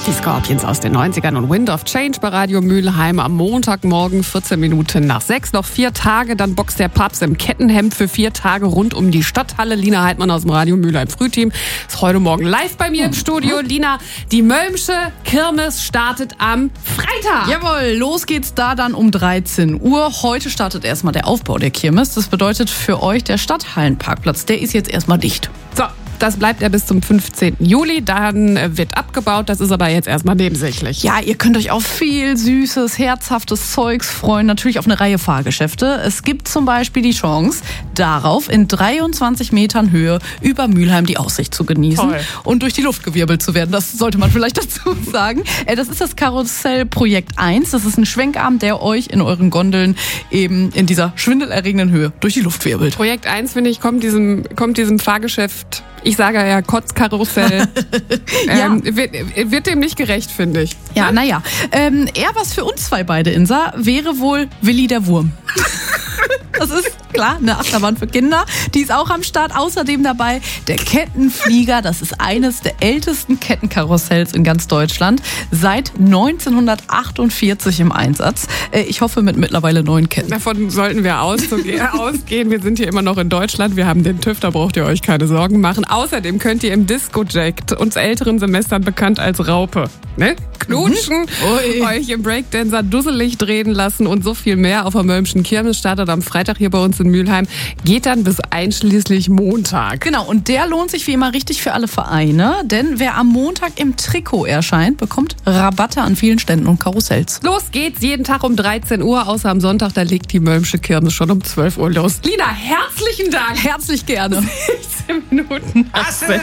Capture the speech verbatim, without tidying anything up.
Die Scorpions aus den neunzigern und Wind of Change bei Radio Mülheim am Montagmorgen, vierzehn Minuten nach sechs. Noch vier Tage, dann boxt der Papst im Kettenhemd für vier Tage rund um die Stadthalle. Lina Heidmann aus dem Radio Mülheim Frühteam ist heute Morgen live bei mir im Studio. Lina, die Mölmsche Kirmes startet am Freitag. Jawohl, los geht's da dann um dreizehn Uhr. Heute startet erstmal der Aufbau der Kirmes. Das bedeutet für euch, der Stadthallenparkplatz, der ist jetzt erstmal dicht. So. Das bleibt ja bis zum fünfzehnten Juli, dann wird abgebaut, das ist aber jetzt erstmal nebensächlich. Ja, ihr könnt euch auf viel süßes, herzhaftes Zeugs freuen, natürlich auf eine Reihe Fahrgeschäfte. Es gibt zum Beispiel die Chance, darauf in dreiundzwanzig Metern Höhe über Mülheim die Aussicht zu genießen. Toll. Und durch die Luft gewirbelt zu werden, das sollte man vielleicht dazu sagen. Das ist das Karussell Projekt eins, das ist ein Schwenkarm, der euch in euren Gondeln eben in dieser schwindelerregenden Höhe durch die Luft wirbelt. Projekt eins, finde ich, kommt diesem, kommt diesem Fahrgeschäft, ich sage ja Kotzkarussell, ja. ähm, wird, wird dem nicht gerecht, finde ich. Ja, naja. Ähm, eher was für uns zwei beide, Insa, wäre wohl Willi der Wurm. Das ist klar, eine Achterbahn für Kinder. Die ist auch am Start. Außerdem dabei der Kettenflieger. Das ist eines der ältesten Kettenkarussells in ganz Deutschland. Seit neunzehnhundertachtundvierzig im Einsatz. Ich hoffe mit mittlerweile neun Ketten. Davon sollten wir ausgehen. Wir sind hier immer noch in Deutschland. Wir haben den TÜV, da braucht ihr euch keine Sorgen machen. Außerdem könnt ihr im Disco-Jack, uns älteren Semestern bekannt als Raupe, ne? knutschen, mhm. euch im Breakdancer dusselig drehen lassen und so viel mehr auf der Mölmschen Kirmes. Startet am Freitag hier bei uns in Mülheim. Geht dann bis einschließlich Montag. Genau, und der lohnt sich wie immer richtig für alle Vereine, denn wer am Montag im Trikot erscheint, bekommt Rabatte an vielen Ständen und Karussells. Los geht's, jeden Tag um dreizehn Uhr, außer am Sonntag, da legt die Mölmsche Kirmes schon um zwölf Uhr los. Lina, herzlichen Dank. Herzlich gerne. sechzehn Minuten.